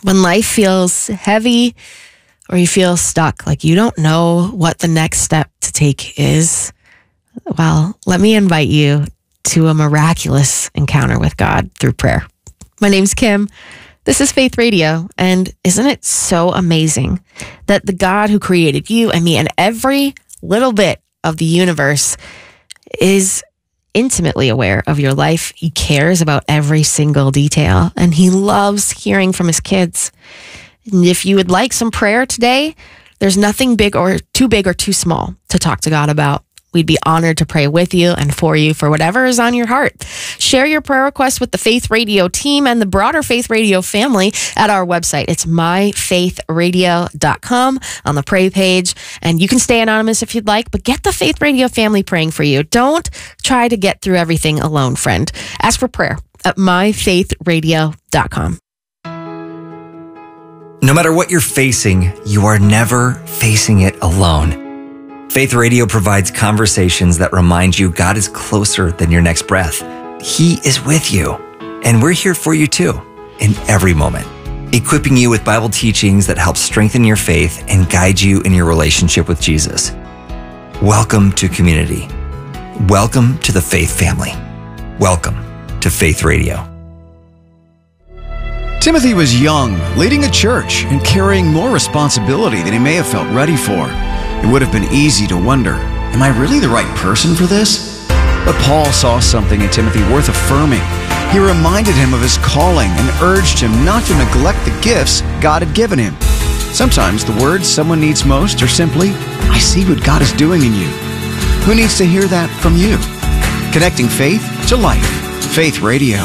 When life feels heavy or you feel stuck, like you don't know what the next step to take is, well, let me invite you to a miraculous encounter with God through prayer. My name's Kim. This is Faith Radio, and isn't it so amazing that the God who created you and me and every little bit of the universe is intimately aware of your life. He cares about every single detail, and he loves hearing from his kids. And if you would like some prayer today, there's nothing big or too small to talk to God about. We'd be honored to pray with you and for you for whatever is on your heart. Share your prayer requests with the Faith Radio team and the broader Faith Radio family at our website. It's myfaithradio.com on the pray page. And you can stay anonymous if you'd like, but get the Faith Radio family praying for you. Don't try to get through everything alone, friend. Ask for prayer at myfaithradio.com. No matter what you're facing, you are never facing it alone. Faith Radio provides conversations that remind you God is closer than your next breath. He is with you, and we're here for you too, in every moment, equipping you with Bible teachings that help strengthen your faith and guide you in your relationship with Jesus. Welcome to community. Welcome to the Faith family. Welcome to Faith Radio. Timothy was young, leading a church and carrying more responsibility than he may have felt ready for. It would have been easy to wonder, am I really the right person for this? But Paul saw something in Timothy worth affirming. He reminded him of his calling and urged him not to neglect the gifts God had given him. Sometimes the words someone needs most are simply, I see what God is doing in you. Who needs to hear that from you? Connecting faith to life. Faith Radio.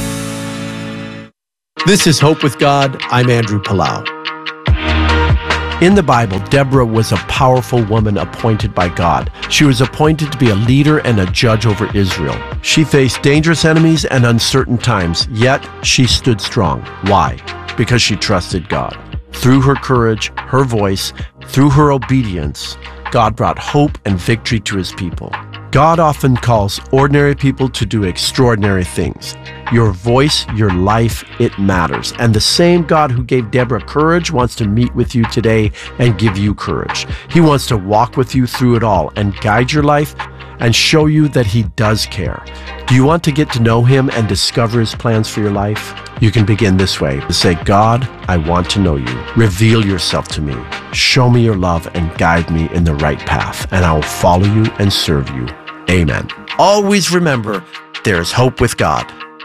This is Hope with God. I'm Andrew Palau. In the Bible, Deborah was a powerful woman appointed by God. She was appointed to be a leader and a judge over Israel. She faced dangerous enemies and uncertain times, yet she stood strong. Why? Because she trusted God. Through her courage, her voice, through her obedience, God brought hope and victory to his people. God often calls ordinary people to do extraordinary things. Your voice, your life, it matters. And the same God who gave Deborah courage wants to meet with you today and give you courage. He wants to walk with you through it all and guide your life and show you that he does care. Do you want to get to know him and discover his plans for your life? You can begin this way. Say, God, I want to know you. Reveal yourself to me. Show me your love and guide me in the right path, and I will follow you and serve you. Amen. Always remember, there is hope with God.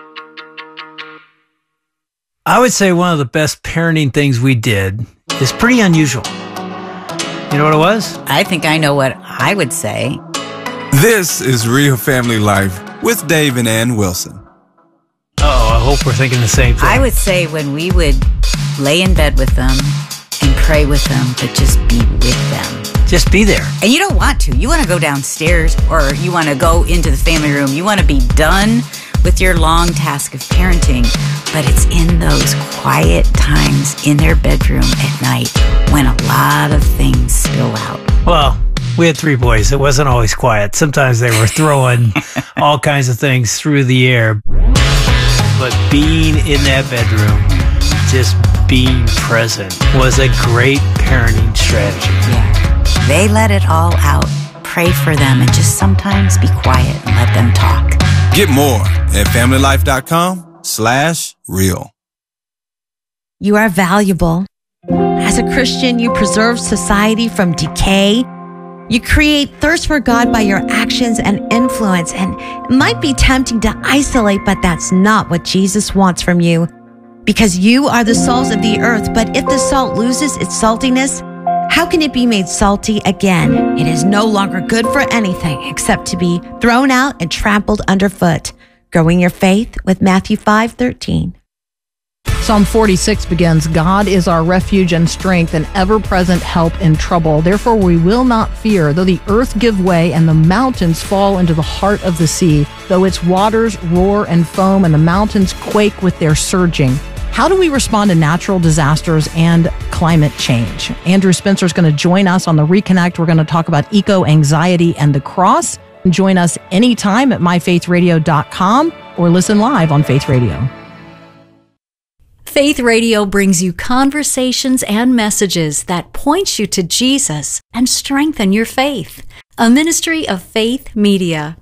I would say one of the best parenting things we did is pretty unusual. You know what it was? I think I know what I would say. This is Real Family Life with Dave and Ann Wilson. Oh, I hope we're thinking the same thing. I would say when we would lay in bed with them and pray with them, but just be with them. Just be there. And you don't want to. You want to go downstairs or you want to go into the family room. You want to be done with your long task of parenting, but it's in those quiet times in their bedroom at night when a lot of things spill out. Well, we had 3 boys. It wasn't always quiet. Sometimes they were throwing all kinds of things through the air. But being in that bedroom, just being present, was a great parenting strategy. Yeah. They let it all out. Pray for them and just sometimes be quiet and let them talk. Get more at familylife.com/real. You are valuable. As a Christian, you preserve society from decay. You create thirst for God by your actions and influence, and it might be tempting to isolate, but that's not what Jesus wants from you. Because you are the salt of the earth, but if the salt loses its saltiness, how can it be made salty again? It is no longer good for anything except to be thrown out and trampled underfoot. Growing your faith with Matthew 5:13. Psalm 46 begins, God is our refuge and strength, an ever-present help in trouble. Therefore we will not fear, though the earth give way and the mountains fall into the heart of the sea, though its waters roar and foam and the mountains quake with their surging. How do we respond to natural disasters and climate change? Andrew Spencer is going to join us on the Reconnect. We're going to talk about eco-anxiety and the cross. Join us anytime at myfaithradio.com or listen live on Faith Radio. Faith Radio brings you conversations and messages that point you to Jesus and strengthen your faith. A ministry of Faith Media.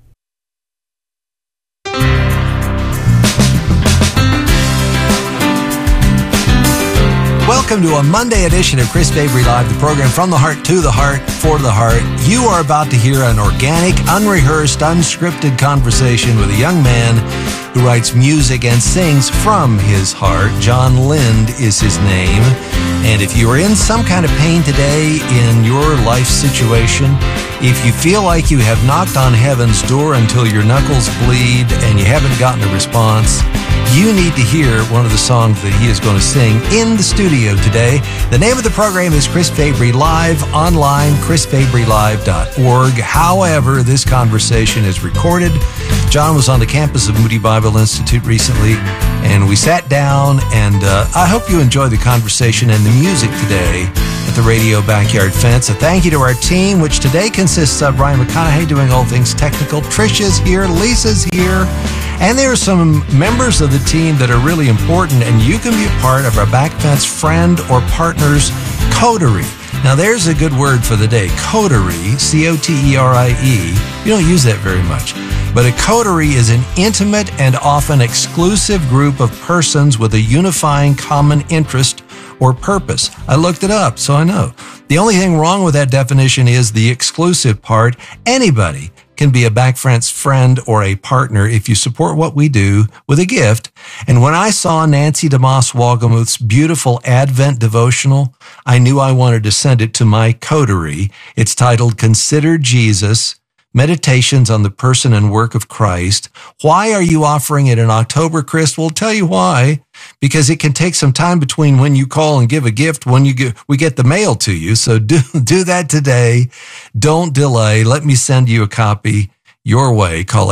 Welcome to a Monday edition of Chris Fabry Live, the program from the heart to the heart, for the heart. You are about to hear an organic, unrehearsed, unscripted conversation with a young man who writes music and sings from his heart. John Lind is his name. And if you are in some kind of pain today in your life situation, if you feel like you have knocked on heaven's door until your knuckles bleed and you haven't gotten a response, you need to hear one of the songs that he is going to sing in the studio today. The name of the program is Chris Fabry Live, online, chrisfabrylive.org. However, this conversation is recorded. John was on the campus of Moody Bible Institute recently, and we sat down, and I hope you enjoy the conversation and the music today at the Radio Backyard Fence. A thank you to our team, which today consists of Ryan McConaughey doing all things technical. Trisha's here, Lisa's here, and there are some members of the team that are really important, and you can be a part of our Back Fence friend or partner's coterie. Now, there's a good word for the day, coterie, C-O-T-E-R-I-E. You don't use that very much. But a coterie is an intimate and often exclusive group of persons with a unifying common interest or purpose. I looked it up, so I know. The only thing wrong with that definition is the exclusive part. Anybody can be a Back Fence friend or a partner if you support what we do with a gift. And when I saw Nancy DeMoss Wolgemuth's beautiful Advent devotional, I knew I wanted to send it to my coterie. It's titled Consider Jesus, Meditations on the Person and Work of Christ. Why are you offering it in October, Chris? We'll tell you why. Because it can take some time between when you call and give a gift, when we get the mail to you. So do that today. Don't delay. Let me send you a copy your way. Call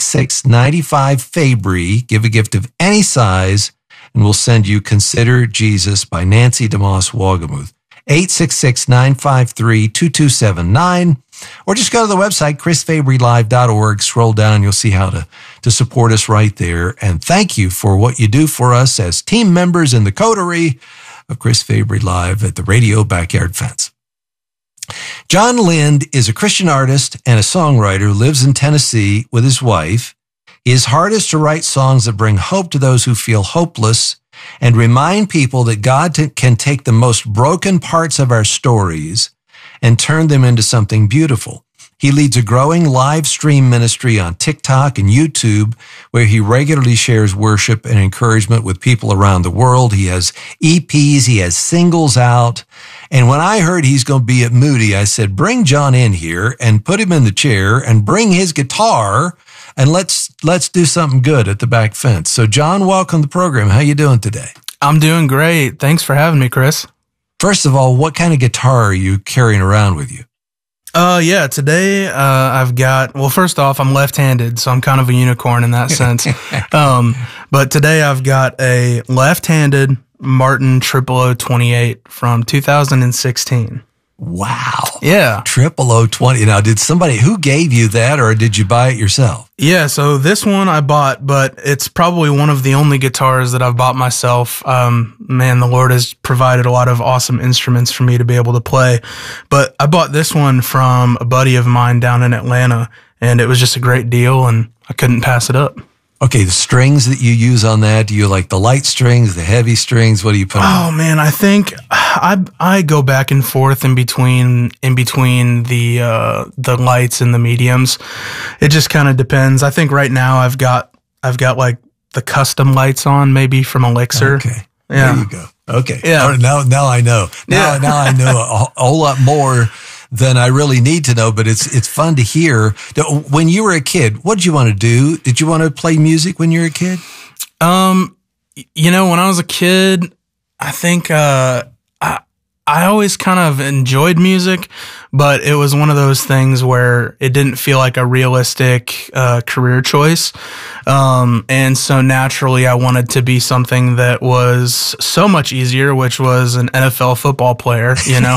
866-95-FABRY. Give a gift of any size, and we'll send you Consider Jesus by Nancy DeMoss Wolgemuth. 866-953-2279. Or just go to the website, chrisfabrylive.org. Scroll down, you'll see how to support us right there. And thank you for what you do for us as team members in the coterie of Chris Fabry Live at the Radio Backyard Fence. John Lind is a Christian artist and a songwriter who lives in Tennessee with his wife. His heart is to write songs that bring hope to those who feel hopeless and remind people that God can take the most broken parts of our stories and turn them into something beautiful. He leads a growing live stream ministry on TikTok and YouTube where he regularly shares worship and encouragement with people around the world. He has EPs, he has singles out. And when I heard he's going to be at Moody, I said, bring John in here and put him in the chair and bring his guitar and let's do something good at the Back Fence. So John, welcome to the program. How you doing today? I'm doing great. Thanks for having me, Chris. First of all, what kind of guitar are you carrying around with you? Yeah, today I've got, well, first off, I'm left-handed, so I'm kind of a unicorn in that sense. But today I've got a left-handed Martin 0028 from 2016. Wow. Yeah. 0020. Now, who gave you that, or did you buy it yourself? Yeah, so this one I bought, but it's probably one of the only guitars that I've bought myself. Man, the Lord has provided a lot of awesome instruments for me to be able to play. But I bought this one from a buddy of mine down in Atlanta, and it was just a great deal, and I couldn't pass it up. Okay, the strings that you use on that, do you like the light strings, the heavy strings? What do you put on? Oh man, I think I go back and forth in between the lights and the mediums. It just kind of depends. I think right now I've got like the custom lights on, maybe from Elixir. Okay. Yeah. There you go. Okay. Yeah. All right, now I know. Now I know a whole lot more than I really need to know, but it's fun to hear. When you were a kid, what did you want to do? Did you want to play music when you were a kid? When I was a kid, I think I always kind of enjoyed music, but it was one of those things where it didn't feel like a realistic career choice. And so naturally I wanted to be something that was so much easier, which was an NFL football player,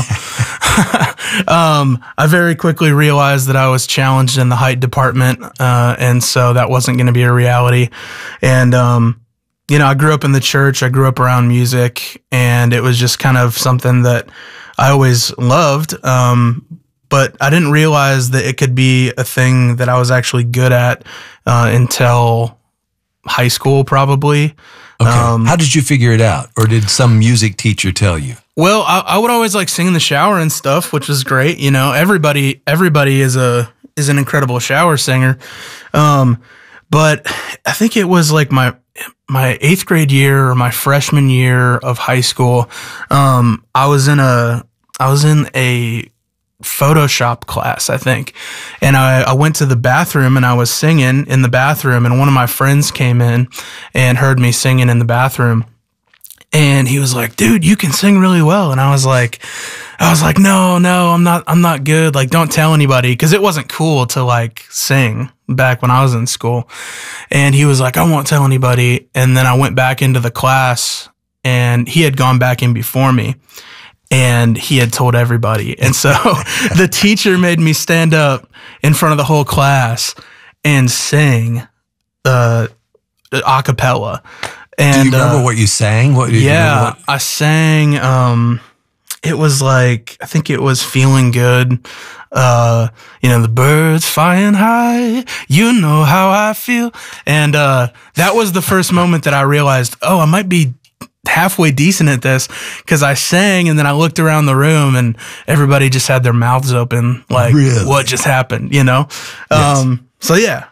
I very quickly realized that I was challenged in the height department. And so that wasn't going to be a reality. And I grew up in the church. I grew up around music, and it was just kind of something that I always loved. But I didn't realize that it could be a thing that I was actually good at until high school, probably. Okay. How did you figure it out? Or did some music teacher tell you? Well, I would always like sing in the shower and stuff, which was great. Everybody is an incredible shower singer. But I think it was like my 8th grade year or my freshman year of high school. I was in a Photoshop class, I think. And I went to the bathroom and I was singing in the bathroom, and one of my friends came in and heard me singing in the bathroom. And he was like, "Dude, you can sing really well." And I was like, no, I'm not good. Like, don't tell anybody. 'Cause it wasn't cool to like sing back when I was in school. And he was like, "I won't tell anybody." And then I went back into the class, and he had gone back in before me, and he had told everybody. And so the teacher made me stand up in front of the whole class and sing a cappella. And do you remember what you sang? I sang, it was like, I think it was Feeling Good. The birds flying high, you know how I feel. And that was the first moment that I realized, I might be halfway decent at this, because I sang and then I looked around the room and everybody just had their mouths open, like, really? What just happened, Yes. So yeah.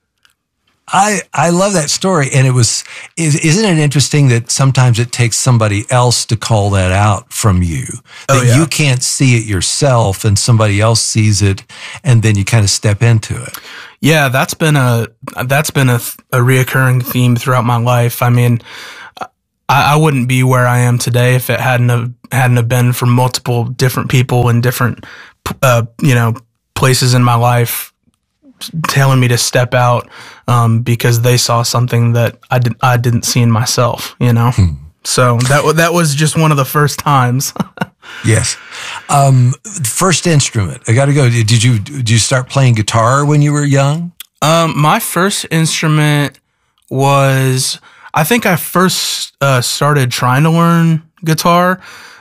I love that story. And isn't it interesting that sometimes it takes somebody else to call that out from you? That you can't see it yourself and somebody else sees it, and then you kind of step into it. Yeah, that's been a reoccurring theme throughout my life. I mean, I wouldn't be where I am today if it hadn't have been for multiple different people in different, places in my life telling me to step out, because they saw something that I didn't see in myself, So that was just one of the first times. Yes. First instrument. I got to go. Did you start playing guitar when you were young? My first instrument was, I think I first started trying to learn guitar,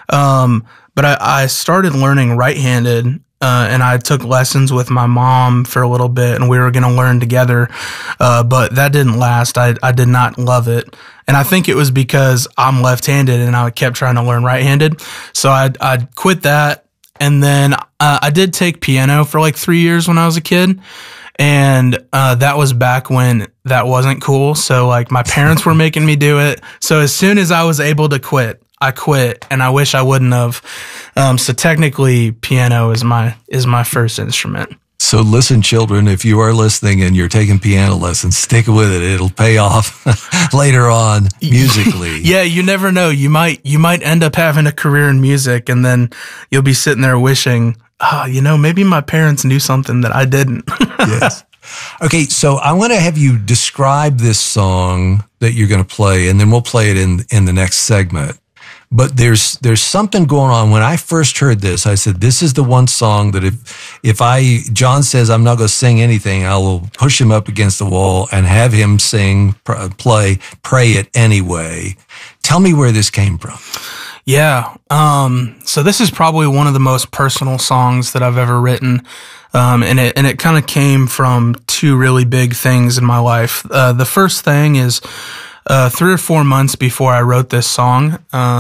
but I started learning right-handed, and I took lessons with my mom for a little bit, and we were going to learn together, but that didn't last. I did not love it, and I think it was because I'm left-handed, and I kept trying to learn right-handed, so I quit that, and then I did take piano for like 3 years when I was a kid. And that was back when that wasn't cool. So like my parents were making me do it. So as soon as I was able to quit, I quit, and I wish I wouldn't have. So technically, piano is my first instrument. So listen, children, if you are listening and you're taking piano lessons, stick with it. It'll pay off later on musically. Yeah, you never know. You might end up having a career in music, and then you'll be sitting there wishing, maybe my parents knew something that I didn't. Yes. Okay, so I want to have you describe this song that you're going to play, and then we'll play it in the next segment. But there's something going on. When I first heard this, I said, this is the one song that if John says I'm not going to sing anything, I will push him up against the wall and have him sing, pray it anyway. Tell me where this came from. Yeah. So this is probably one of the most personal songs that I've ever written. And it kind of came from two really big things in my life. The first thing is, 3 or 4 months before I wrote this song,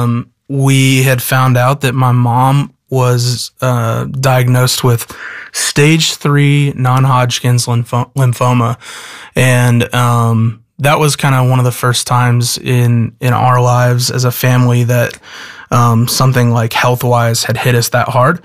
we had found out that my mom was, diagnosed with stage 3 non-Hodgkin's lymphoma. And, that was kind of one of the first times in our lives as a family that something like health-wise had hit us that hard.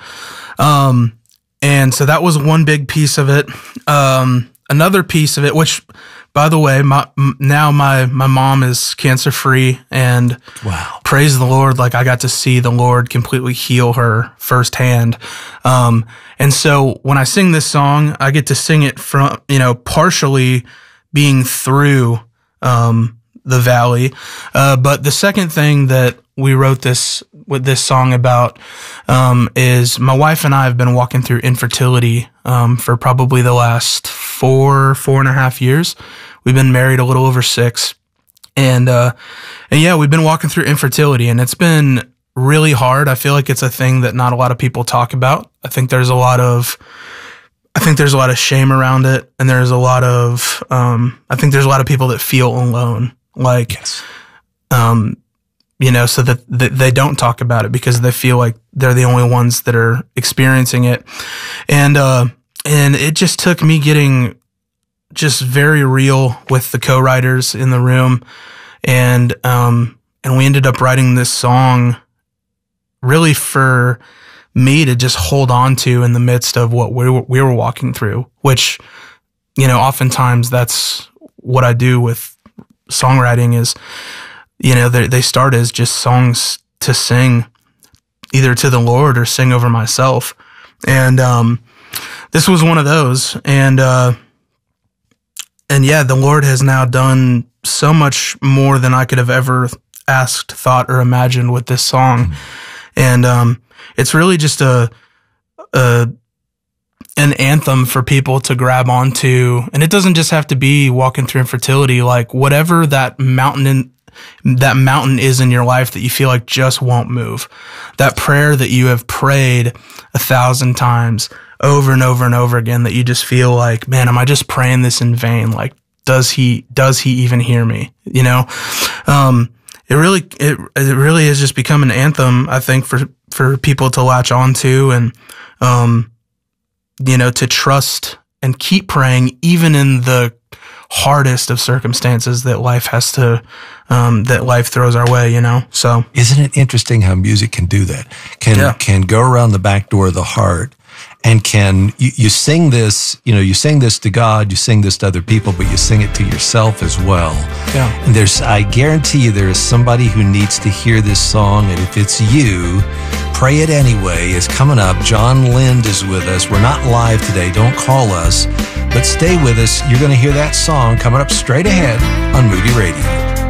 And so that was one big piece of it. Another piece of it, which, by the way, my mom is cancer-free, and wow, praise the Lord, like I got to see the Lord completely heal her firsthand. And so when I sing this song, I get to sing it from, partially being through the valley. But the second thing that we wrote this song about is my wife and I have been walking through infertility for probably the last 4.5 years. We've been married a little over 6. And yeah, we've been walking through infertility, and it's been really hard. I feel like it's a thing that not a lot of people talk about. I think there's a lot of shame around it, and there's a lot of I think there's a lot of people that feel alone, like so that they don't talk about it because they feel like they're the only ones that are experiencing it. And it just took me getting just very real with the co-writers in the room, and we ended up writing this song really for me to just hold on to in the midst of what we were walking through, which, oftentimes that's what I do with songwriting is, they start as just songs to sing either to the Lord or sing over myself. And this was one of those. And yeah, the Lord has now done so much more than I could have ever asked, thought, or imagined with this song. And it's really just an anthem for people to grab onto. And it doesn't just have to be walking through infertility, like whatever that mountain is in your life that you feel like just won't move. That prayer that you have prayed 1,000 times over and over and over again, that you just feel like, man, am I just praying this in vain? Like, does he even hear me? It really has just become an anthem, I think, for people to latch onto and, to trust and keep praying even in the hardest of circumstances that life has to, that life throws our way, So isn't it interesting how music can do that? Can go around the back door of the heart, and you sing this, you sing this to God, you sing this to other people, but you sing it to yourself as well. Yeah. And I guarantee you there is somebody who needs to hear this song, and if it's you, Pray It Anyway is coming up. John Lind is with us. We're not live today, don't call us, but stay with us. You're going to hear that song coming up straight ahead on Moody Radio.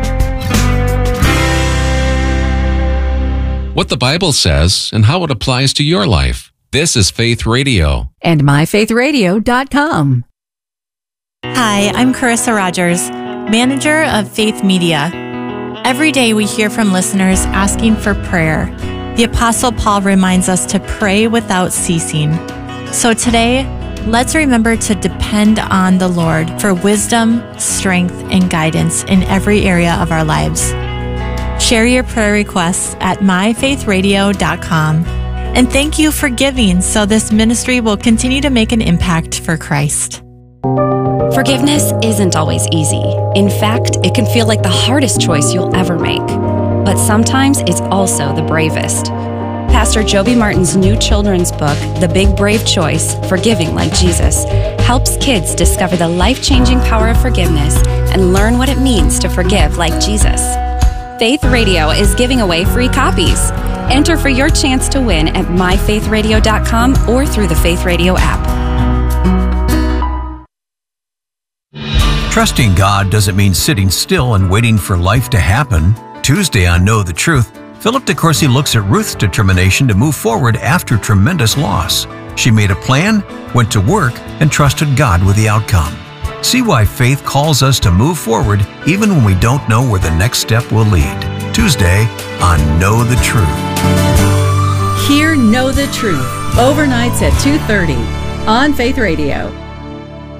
What the Bible says and how it applies to your life. This is Faith Radio. And myfaithradio.com. Hi, I'm Carissa Rogers, manager of Faith Media. Every day we hear from listeners asking for prayer. The Apostle Paul reminds us to pray without ceasing. So today, let's remember to depend on the Lord for wisdom, strength, and guidance in every area of our lives. Share your prayer requests at myfaithradio.com. And thank you for giving so this ministry will continue to make an impact for Christ. Forgiveness isn't always easy. In fact, it can feel like the hardest choice you'll ever make. But sometimes it's also the bravest. Pastor Joby Martin's new children's book, The Big Brave Choice, Forgiving Like Jesus, helps kids discover the life-changing power of forgiveness and learn what it means to forgive like Jesus. Faith Radio is giving away free copies. Enter for your chance to win at myfaithradio.com or through the Faith Radio app. Trusting God doesn't mean sitting still and waiting for life to happen. Tuesday on Know the Truth, Philip DeCourcy looks at Ruth's determination to move forward after tremendous loss. She made a plan, went to work, and trusted God with the outcome. See why faith calls us to move forward even when we don't know where the next step will lead. Tuesday on Know the Truth. Hear Know the Truth, overnights at 2:30 on Faith Radio.